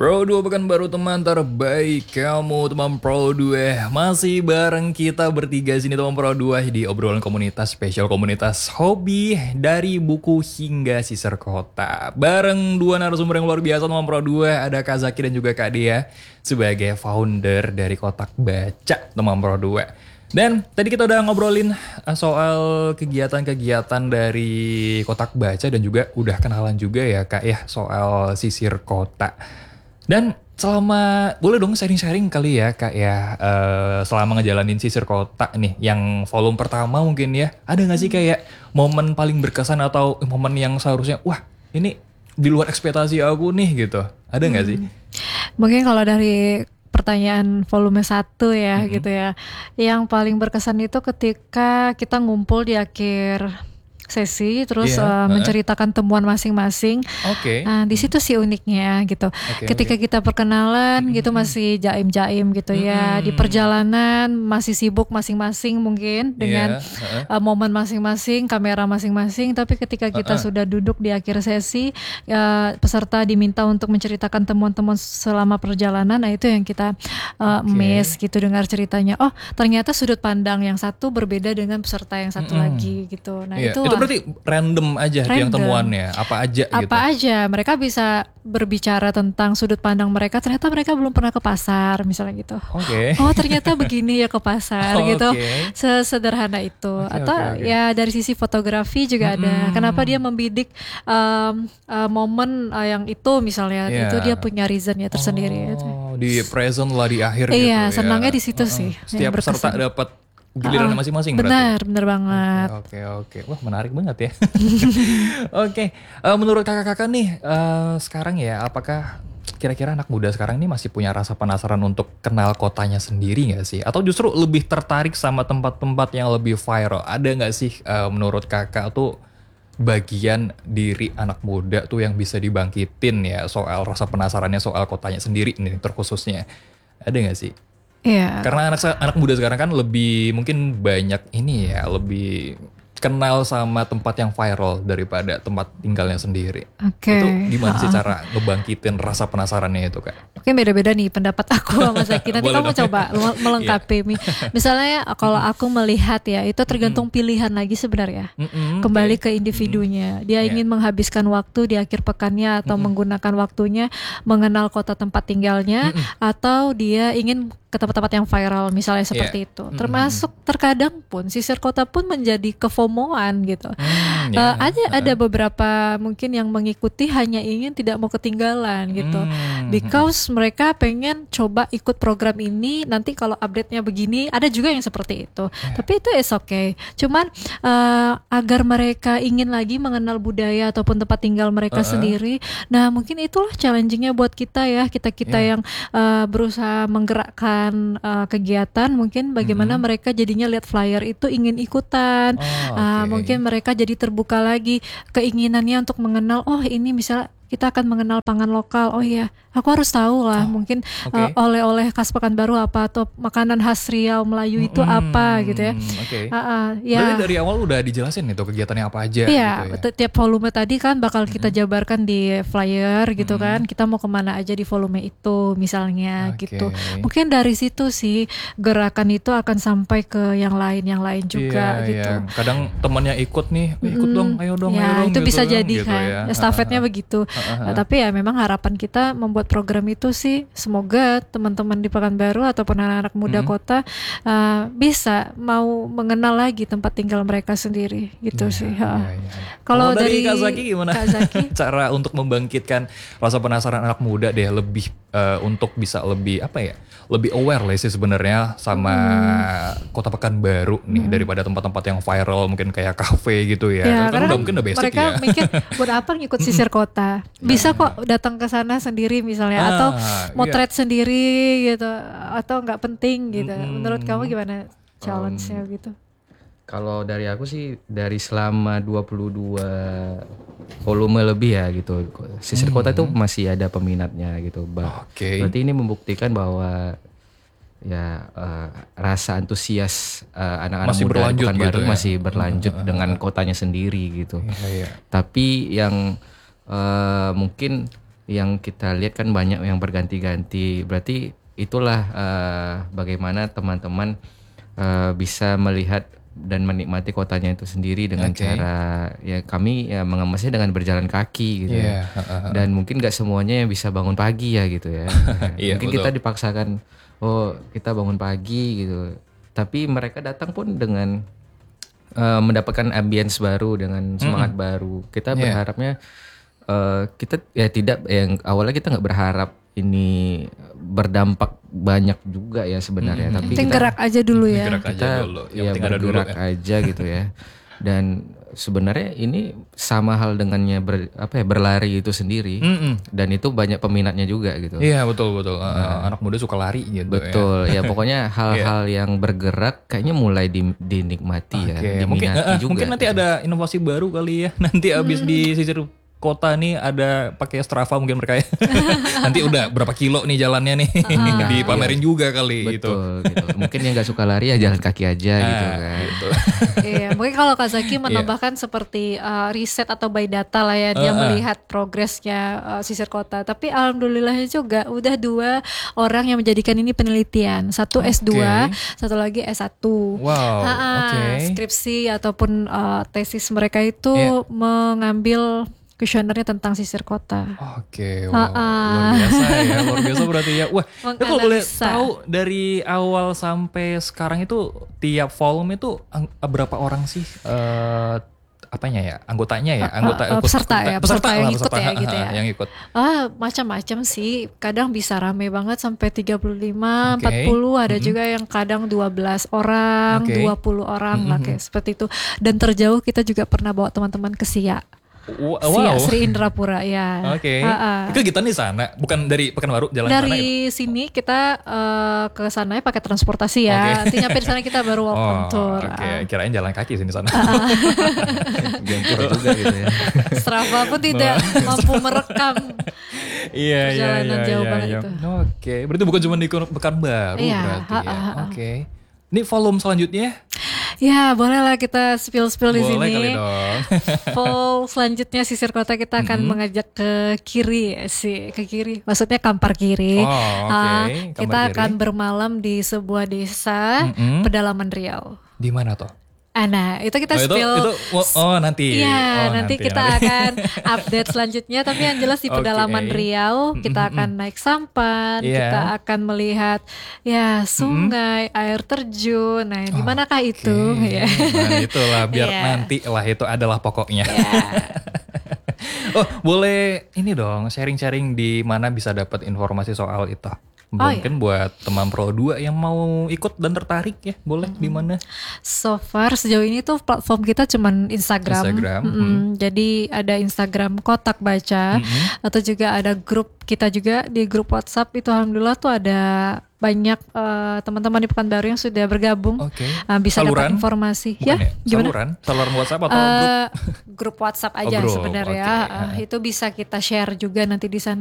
Pro 2 Pekanbaru teman terbaik kamu teman Pro 2. Masih bareng kita bertiga sini teman Pro 2 di obrolan komunitas spesial komunitas hobi dari buku hingga sisir kota. Bareng dua narasumber yang luar biasa teman Pro 2, ada Kak Zaki dan juga Kak Dea sebagai founder dari Kotak Baca teman Pro 2. Dan tadi kita udah ngobrolin soal kegiatan-kegiatan dari Kotak Baca dan juga udah kenalan juga ya Kak ya soal sisir kota. Dan selama, boleh dong sharing-sharing kali ya Kak ya, selama ngejalanin sisir kota nih, yang volume pertama mungkin ya, ada gak sih kayak momen paling berkesan atau momen yang seharusnya, wah ini di luar ekspektasi aku nih gitu, ada gak sih? Mungkin kalau dari pertanyaan volume 1 ya gitu ya, yang paling berkesan itu ketika kita ngumpul di akhir sesi terus menceritakan temuan masing-masing. Nah, di situ sih uniknya gitu. Ketika kita perkenalan gitu masih jaim-jaim gitu ya. Di perjalanan masih sibuk masing-masing mungkin dengan momen masing-masing, kamera masing-masing, tapi ketika kita sudah duduk di akhir sesi, peserta diminta untuk menceritakan temuan-temuan selama perjalanan. Nah, itu yang kita miss gitu, dengar ceritanya. Oh, ternyata sudut pandang yang satu berbeda dengan peserta yang satu lagi gitu. Nah, itu berarti random aja yang temuannya, apa aja gitu? Apa aja, mereka bisa berbicara tentang sudut pandang mereka, ternyata mereka belum pernah ke pasar misalnya gitu. Oh ternyata begini ya ke pasar gitu, sesederhana itu. Atau ya dari sisi fotografi juga ada, kenapa dia membidik momen yang itu misalnya, itu dia punya reasonnya tersendiri. Di present lah di akhir gitu ya. Iya, senangnya di situ sih. Setiap peserta dapat giliran masing-masing berarti? Benar banget. Oke. Wah menarik banget ya. Oke. Menurut kakak-kakak nih, sekarang ya apakah kira-kira anak muda sekarang ini masih punya rasa penasaran untuk kenal kotanya sendiri gak sih? Atau justru lebih tertarik sama tempat-tempat yang lebih viral? Ada gak sih menurut kakak tuh bagian diri anak muda tuh yang bisa dibangkitin ya soal rasa penasarannya soal kotanya sendiri nih terkhususnya? Ada gak sih? Iya. Karena anak muda sekarang kan lebih mungkin banyak ini ya, lebih kenal sama tempat yang viral daripada tempat tinggalnya sendiri. Itu gimana sih cara ngebangkitin rasa penasarannya itu Kak? Mungkin beda-beda nih pendapat aku sama Zaki. Nanti kamu coba melengkapi. Misalnya kalau aku melihat ya, itu tergantung pilihan lagi sebenarnya. Kembali ke individunya. Dia ingin menghabiskan waktu di akhir pekannya atau menggunakan waktunya mengenal kota tempat tinggalnya, atau dia ingin ke tempat-tempat yang viral misalnya seperti itu. Termasuk terkadang pun sisir kota pun menjadi kefomoan gitu. Ada beberapa mungkin yang mengikuti hanya ingin tidak mau ketinggalan gitu. Because mereka pengen coba ikut program ini, nanti kalau update-nya begini, ada juga yang seperti itu. Tapi itu is okay. Cuman agar mereka ingin lagi mengenal budaya ataupun tempat tinggal mereka sendiri. Nah, mungkin itulah challenging-nya buat kita ya, kita yang berusaha menggerakkan kegiatan, mungkin bagaimana mereka jadinya lihat flyer itu ingin ikutan. Mungkin mereka jadi terbuka lagi keinginannya untuk mengenal, oh ini misalnya kita akan mengenal pangan lokal. Oh iya, aku harus tahu lah mungkin oleh-oleh khas Pekanbaru apa, atau makanan khas Riau Melayu itu apa gitu ya. Berarti dari awal udah dijelasin itu kegiatannya apa aja gitu ya? Tiap volume tadi kan bakal kita jabarkan di flyer gitu kan. Kita mau kemana aja di volume itu misalnya gitu. Mungkin dari situ sih gerakan itu akan sampai ke yang lain juga gitu. Kadang temannya ikut nih, ikut dong, ayo dong. Itu gitu bisa jadi gitu kan, estafetnya begitu. Tapi ya memang harapan kita membuat program itu sih semoga teman-teman di Pekanbaru ataupun anak-anak muda kota bisa mau mengenal lagi tempat tinggal mereka sendiri gitu sih. Kalau dari Kak Zaki gimana? Kak Zaki? Cara untuk membangkitkan rasa penasaran anak muda deh, lebih untuk bisa lebih lebih aware lah sih sebenarnya sama kota Pekanbaru nih daripada tempat-tempat yang viral mungkin kayak kafe gitu ya. Kan mungkin udah basic mereka mikir buat apa ngikut sisir kota? Bisa kok datang ke sana sendiri misalnya, atau motret sendiri gitu, atau nggak penting gitu. Menurut kamu gimana challenge-nya gitu? Kalau dari aku sih, dari selama 22 volume lebih ya gitu, sisir kota itu masih ada peminatnya gitu. Berarti ini membuktikan bahwa ya rasa antusias anak-anak muda Pekanbaru gitu masih berlanjut dengan kotanya sendiri gitu. Tapi yang mungkin yang kita lihat kan banyak yang berganti-ganti. Berarti itulah bagaimana teman-teman bisa melihat dan menikmati kotanya itu sendiri dengan cara ya kami ya mengemasnya dengan berjalan kaki gitu. Dan mungkin gak semuanya yang bisa bangun pagi ya gitu ya. Mungkin kita dipaksakan kita bangun pagi gitu. Tapi mereka datang pun dengan mendapatkan ambience baru dengan semangat baru. Kita berharapnya kita ya tidak yang awalnya kita nggak berharap ini berdampak banyak juga ya sebenarnya, tapi kita gerak aja dulu ya. Kita ya bergerak aja gitu ya. Dan sebenarnya ini sama hal dengannya berlari itu sendiri. Dan itu banyak peminatnya juga gitu. Iya betul. Anak muda suka lari gitu. Betul ya pokoknya hal-hal yang bergerak kayaknya mulai dinikmati ya, diminati juga. Mungkin nanti ada inovasi baru kali ya. Nanti abis di sisir kota nih ada pakai Strava mungkin mereka ya. Nanti udah berapa kilo nih jalannya nih. Dipamerin juga kali. Betul gitu. Mungkin yang gak suka lari ya jalan kaki aja gitu kan. Iya, mungkin kalau Kazaki menambahkan seperti riset atau by data lah ya, dia melihat progresnya sisir kota. Tapi alhamdulillahnya juga udah 2 orang yang menjadikan ini penelitian. Satu S2, satu lagi S1. Wow. Skripsi ataupun tesis mereka itu mengambil kuesionernya tentang sisir kota. Luar biasa ya, luar biasa berarti ya. Wah, kalau boleh tahu dari awal sampai sekarang itu tiap volume itu berapa orang sih anggotanya ya, peserta yang ikut ya gitu ya. Yang ikut. Macam-macam sih. Kadang bisa rame banget sampai 35, 40, ada juga yang kadang 12 orang, 20 orang lah kayak seperti itu. Dan terjauh kita juga pernah bawa teman-teman ke Siak. Wow. Sri Indrapura ya. Itu kita di sana, bukan dari Pekanbaru jalan dari sana ya? sini kita ke sana pakai transportasi ya. Nanti nyampe di sana kita baru walk on tour. Kirain jalan kaki sini sana. Gempur juga gitu ya. Strava pun tidak mampu merekam perjalanan jauh banget itu. Berarti bukan cuma di Pekanbaru berarti ya. Ini volume selanjutnya? Ya boleh lah kita spill-spill di sini. Boleh kali dong. Selanjutnya sisir kota kita akan mengajak ke kiri sih, ke kiri. Maksudnya Kampar Kiri. Kita akan bermalam di sebuah desa pedalaman Riau. Di mana toh? Nah itu kita spill nanti. Iya nanti kita akan update selanjutnya. Tapi yang jelas di pedalaman Riau kita akan naik sampan, kita akan melihat sungai, air terjun. Nah di manakah itu? Nah itulah biar nanti lah itu adalah pokoknya. Boleh ini dong sharing-sharing di mana bisa dapat informasi soal itu. Mungkin buat teman Pro 2 yang mau ikut dan tertarik ya, boleh di mana? So far sejauh ini tuh platform kita cuman Instagram. Jadi ada Instagram Kotak Baca atau juga ada grup kita juga di grup WhatsApp itu alhamdulillah tuh ada banyak teman-teman di Pekanbaru yang sudah bergabung. Bisa dapat informasi. Gimana? Saluran WhatsApp atau grup? Grup WhatsApp aja sebenarnya. Itu bisa kita share juga nanti di sana.